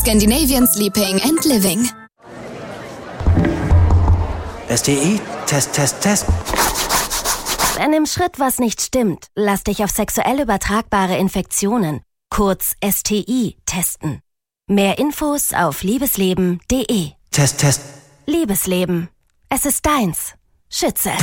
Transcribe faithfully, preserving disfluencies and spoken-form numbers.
Scandinavian Sleeping and Living. S T I, Test, Test, Test. Wenn im Schritt was nicht stimmt, lass dich auf sexuell übertragbare Infektionen, kurz S T I, testen. Mehr Infos auf liebesleben punkt de. Test, Test. Liebesleben. Es ist deins. Schütze es.